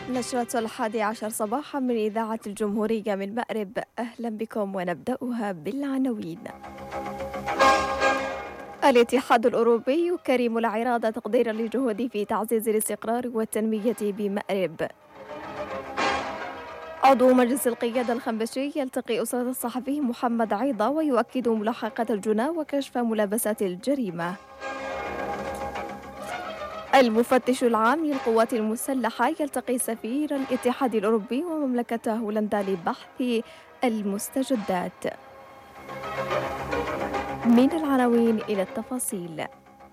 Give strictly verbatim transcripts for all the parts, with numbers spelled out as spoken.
نشرة الحادي عشر صباحا من إذاعة الجمهورية من مأرب. أهلا بكم ونبدأها بالعناوين. الاتحاد الأوروبي يكرم العراض تقديرا لجهوده في تعزيز الاستقرار والتنمية بمأرب. عضو مجلس القيادة الخنبشي يلتقي أسرة الصحفي محمد عيضة ويؤكد ملاحقة الجنى وكشف ملابسات الجريمة. المفتش العام للقوات المسلحة يلتقي سفير الاتحاد الأوروبي ومملكة هولندا لبحث المستجدات. من العناوين إلى التفاصيل.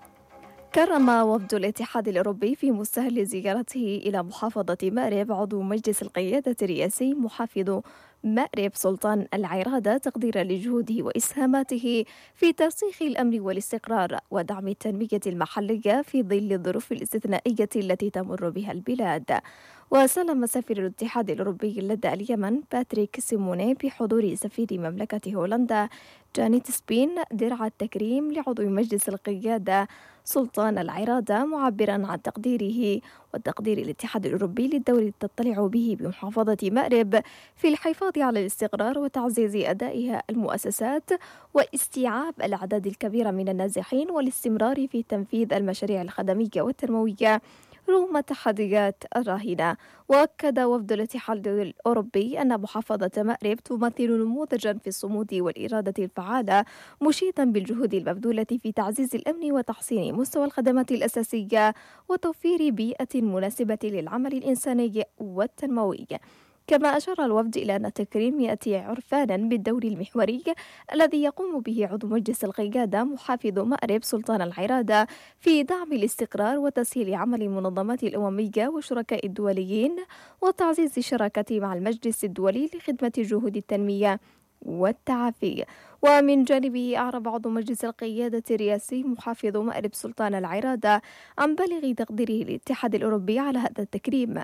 كرم وفد الاتحاد الأوروبي في مستهل زيارته إلى محافظة مأرب عضو مجلس القيادة الرئاسي محافظ مأرب سلطان العرادة تقديرا لجهوده وإسهاماته في ترسيخ الأمن والاستقرار ودعم التنمية المحلية في ظل الظروف الاستثنائية التي تمر بها البلاد. وسلم سفير الاتحاد الأوروبي لدى اليمن باتريك سيموني بحضور سفير مملكة هولندا جانيت سبين درع التكريم لعضو مجلس القيادة سلطان العرادة، معبرا عن تقديره وتقدير الاتحاد الأوروبي للدور الذي تطلع به بمحافظة مأرب في الحفاظ على الاستقرار وتعزيز أدائها المؤسسات واستيعاب الأعداد الكبيرة من النازحين والاستمرار في تنفيذ المشاريع الخدمية والتنموية رغم التحديات الراهنة. وأكد وفد الاتحاد الأوروبي أن محافظة مأرب تمثل نموذجا في الصمود والإرادة الفعالة، مشيدا بالجهود المبذولة في تعزيز الأمن وتحسين مستوى الخدمات الأساسية وتوفير بيئة مناسبة للعمل الإنساني والتنموي. كما أشار الوفد إلى أن التكريم يأتي عرفانا بالدور المحوري الذي يقوم به عضو مجلس القيادة محافظ مأرب سلطان العرادة في دعم الاستقرار وتسهيل عمل المنظمات الأممية والشركاء الدوليين وتعزيز الشراكة مع المجلس الدولي لخدمة جهود التنمية والتعافي. ومن جانبه أعرب عضو مجلس القيادة الرئاسي محافظ مأرب سلطان العرادة عن بالغ تقديره للاتحاد الأوروبي على هذا التكريم،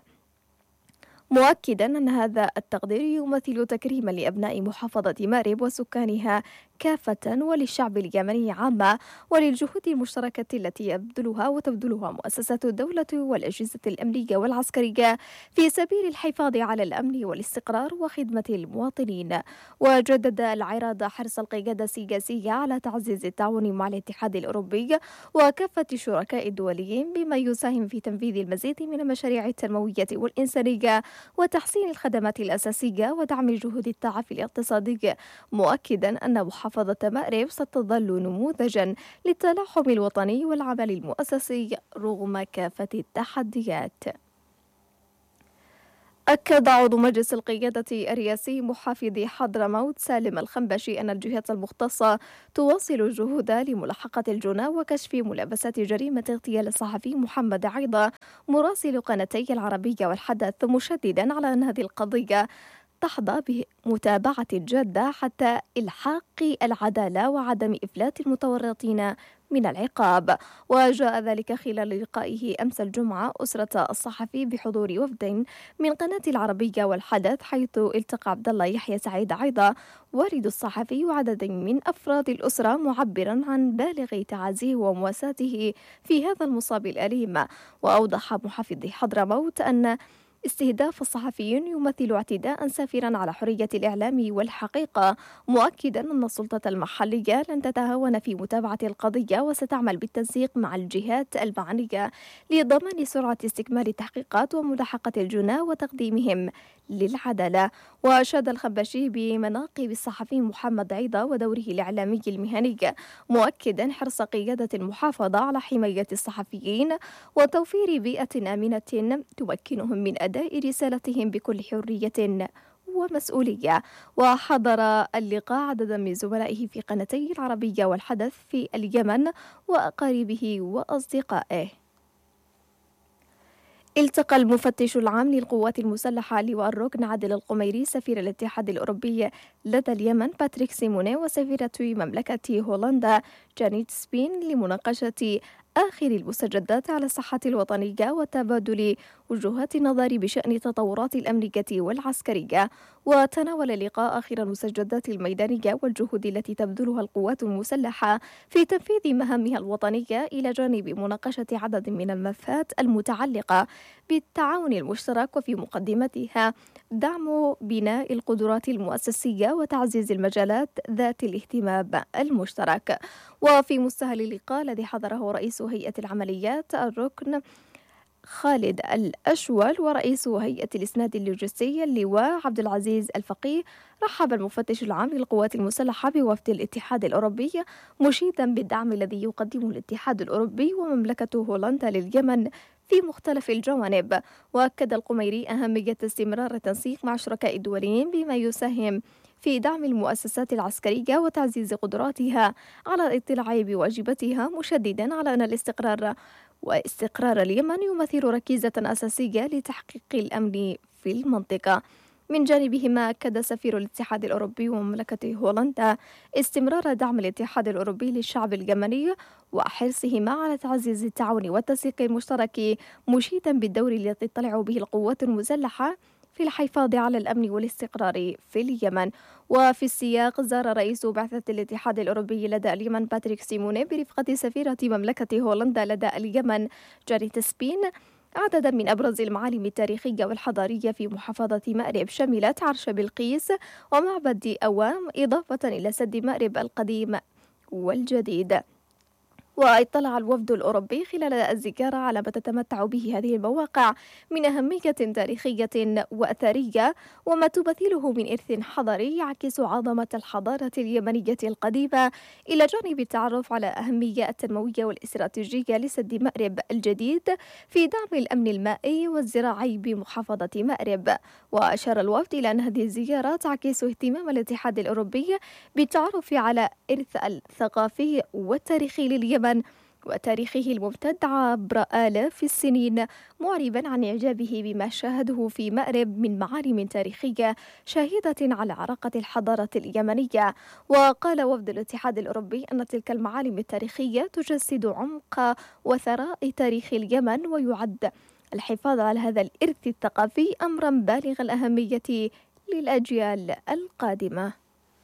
مؤكدا أن هذا التقدير يمثل تكريما لأبناء محافظة مأرب وسكانها كافة وللشعب اليمني عامة وللجهود المشتركة التي يبذلها وتبذلها مؤسسات الدولة والأجهزة الأمنية والعسكرية في سبيل الحفاظ على الأمن والاستقرار وخدمة المواطنين. وجدد العرادة حرص القيادة السياسية على تعزيز التعاون مع الاتحاد الأوروبي وكافة الشركاء الدوليين بما يساهم في تنفيذ المزيد من المشاريع التنموية والإنسانية وتحسين الخدمات الأساسية ودعم جهود التعافي الاقتصادي، مؤكدا أن محافظة مأرب ستظل نموذجا للتلاحم الوطني والعمل المؤسسي رغم كافة التحديات. أكد عضو مجلس القيادة الرئاسي محافظ حضرموت سالم الخنبشي أن الجهات المختصة تواصل الجهود لملاحقة الجنى وكشف ملابسات جريمة اغتيال الصحفي محمد عيضة مراسل قناتي العربية والحدث، مشددا على أن هذه القضية تحظى بمتابعة جادة حتى إلحاق العدالة وعدم إفلات المتورطين من العقاب. وجاء ذلك خلال لقائه أمس الجمعة أسرة الصحفي بحضور وفد من قناة العربية والحدث، حيث التقى عبد الله يحيى سعيد عيضة والد الصحفي وعدد من أفراد الأسرة، معبرا عن بالغ تعازيه ومواساته في هذا المصاب الأليم. وأوضح محافظ حضرموت أن استهداف الصحفيين يمثل اعتداء سافرا على حرية الإعلام والحقيقة، مؤكدا أن السلطة المحلية لن تتهاون في متابعة القضية وستعمل بالتنسيق مع الجهات المعنية لضمان سرعة استكمال التحقيقات وملاحقة الجنى وتقديمهم للعدالة. وأشاد الخنبشي بمناقب الصحفي محمد عيضة ودوره الإعلامي المهني، مؤكدا حرص قيادة المحافظة على حماية الصحفيين وتوفير بيئة آمنة تمكنهم من أداء رسالتهم بكل حرية ومسؤولية. وحضر اللقاء عدد من زملائه في قناتي العربية والحدث في اليمن وأقاربه وأصدقائه. التقى المفتش العام للقوات المسلحة لواء الركن عادل القميري سفير الاتحاد الأوروبي لدى اليمن باتريك سيموني وسفيرة مملكة هولندا جانيت سبين لمناقشة آخر المستجدات على الصحة الوطنية وتبادل وجهات النظر بشأن التطورات الأمنية والعسكرية. وتناول اللقاء أخيرا المستجدات الميدانية والجهود التي تبذلها القوات المسلحة في تنفيذ مهامها الوطنية، إلى جانب مناقشة عدد من الملفات المتعلقة بالتعاون المشترك، وفي مقدمتها دعم بناء القدرات المؤسسية وتعزيز المجالات ذات الاهتمام المشترك. وفي مستهل اللقاء الذي حضره رئيس هيئة العمليات الركن خالد الأشول ورئيس هيئة الإسناد اللوجستي اللواء عبد العزيز الفقيه، رحب المفتش العام للقوات المسلحة بوفد الاتحاد الأوروبي، مشيدا بالدعم الذي يقدمه الاتحاد الأوروبي ومملكة هولندا لليمن في مختلف الجوانب. وأكد القميري أهمية استمرار التنسيق مع الشركاء الدوليين بما يساهم في دعم المؤسسات العسكرية وتعزيز قدراتها على الاطلاع بواجباتها، مشددا على أن الاستقرار واستقرار اليمن يمثل ركيزة أساسية لتحقيق الأمن في المنطقة. من جانبهما أكد سفير الاتحاد الأوروبي ومملكة هولندا استمرار دعم الاتحاد الأوروبي للشعب اليمني وحرصهما على تعزيز التعاون والتنسيق المشترك، مشيدا بالدور الذي تطلع به القوات المسلحة في الحفاظ على الأمن والاستقرار في اليمن. وفي السياق زار رئيس بعثة الاتحاد الأوروبي لدى اليمن باتريك سيموني برفقة سفيرة مملكة هولندا لدى اليمن جاريت سبين عددا من أبرز المعالم التاريخية والحضارية في محافظة مأرب، شملت عرش بلقيس ومعبد أوام، إضافة إلى سد مأرب القديم والجديد. واطلع الوفد الأوروبي خلال الزيارة على ما تتمتع به هذه المواقع من أهمية تاريخية وأثرية، وما تمثله من إرث حضاري يعكس عظمة الحضارة اليمنية القديمة، إلى جانب التعرف على أهمية التنموية والاستراتيجية لسد مأرب الجديد في دعم الأمن المائي والزراعي بمحافظة مأرب. وأشار الوفد إلى أن هذه الزيارة تعكس اهتمام الاتحاد الأوروبي بالتعرف على إرث الثقافي والتاريخي لليمن وتاريخه الممتد عبر آلاف السنين، معربا عن إعجابه بما شاهده في مأرب من معالم تاريخية شاهدة على عراقة الحضارة اليمنية. وقال وفد الاتحاد الأوروبي أن تلك المعالم التاريخية تجسد عمق وثراء تاريخ اليمن، ويعد الحفاظ على هذا الإرث الثقافي أمرا بالغ الأهمية للأجيال القادمة.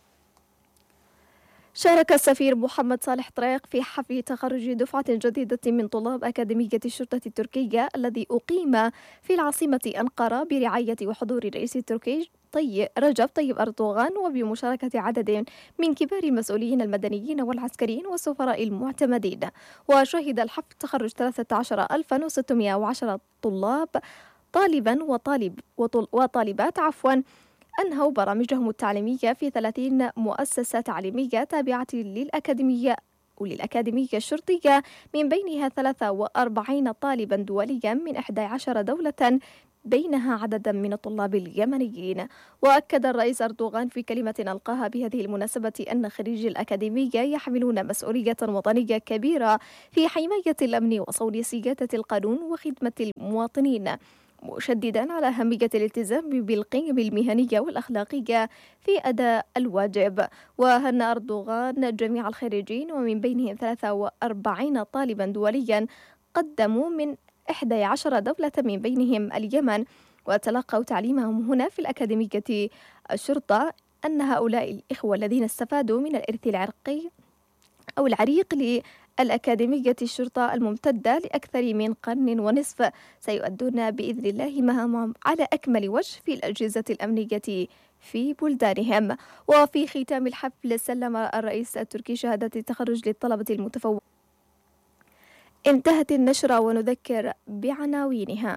شارك السفير محمد صالح طريق في حفل تخرج دفعة جديدة من طلاب أكاديمية الشرطة التركية الذي أقيم في العاصمة أنقرة برعاية وحضور الرئيس التركي طيب رجب طيب أردوغان، وبمشاركة عدد من كبار المسؤولين المدنيين والعسكريين والسفراء المعتمدين. وشهد الحفل تخرج ثلاثة عشر ألفا وستمائة وعشرة طلاب طالبا وطالب وطل وطالبات عفوا أنهوا برامجهم التعليمية في ثلاثين مؤسسة تعليمية تابعة للأكاديمية وللأكاديمية الشرطية، من بينها ثلاثة وأربعين طالبا دوليا من إحدى عشرة دولة بينها عددا من الطلاب اليمنيين. وأكد الرئيس أردوغان في كلمة ألقاها بهذه المناسبة أن خريجي الأكاديمية يحملون مسؤولية وطنية كبيرة في حماية الأمن وصون سيادة القانون وخدمة المواطنين، مشددا على أهمية الالتزام بالقيم المهنية والأخلاقية في أداء الواجب. وهنأ أردوغان جميع الخريجين ومن بينهم ثلاثة وأربعين طالبا دوليا قدموا من إحدى عشرة دولة من بينهم اليمن وتلقوا تعليمهم هنا في الأكاديمية الشرطة، أن هؤلاء الإخوة الذين استفادوا من الإرث العرقي أو العريق للأكاديمية الشرطة الممتدة لأكثر من قرن ونصف سيؤدون بإذن الله مهامهم على أكمل وجه في الأجهزة الأمنية في بلدانهم. وفي ختام الحفل سلم الرئيس التركي شهادة التخرج للطلبة المتفوقين. انتهت النشرة ونذكر بعناوينها.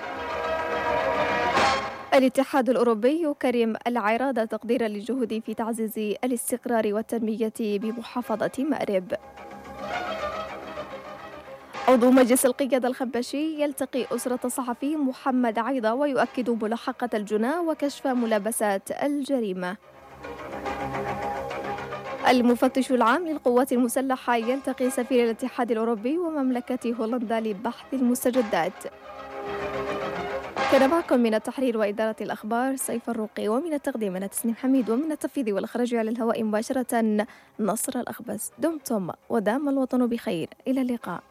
الاتحاد الأوروبي يكرم العراضة تقديرا للجهود في تعزيز الاستقرار والتنمية بمحافظة مأرب. عضو مجلس القيادة الخبشي يلتقي أسرة الصحفي محمد عيضة ويؤكد ملاحقة الجناة وكشف ملابسات الجريمة. المفتش العام للقوات المسلحة يلتقي سفير الاتحاد الأوروبي ومملكة هولندا لبحث المستجدات. كان معكم من التحرير وإدارة الأخبار سيف الروقي، ومن التقديم أنا تسنيم حميد، ومن التنفيذ والإخراج على الهواء مباشرة نصر الأخبز. دمتم ودام الوطن بخير، إلى اللقاء.